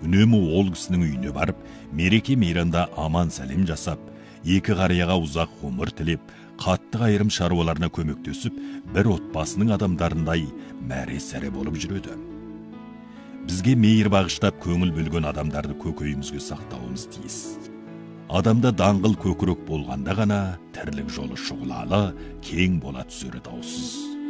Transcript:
үнемі ол кісінің үйіне барып, мереке мейранда аман сәлем жасап, екі қарияға ұзақ ғұмыр тілеп, қатты қайырым шаруаларына көмектесіп, бір отбасының адамдарындай мәре-сәре болып жүреді. Бізге мейір бағыштап көңіл бөлген адамдарды көкейімізге сақтауымыз тиіс. Адамда даңғыл көкірек болғанда ғана тірлік жолы шұғылалы, кең бола түсері даусыз.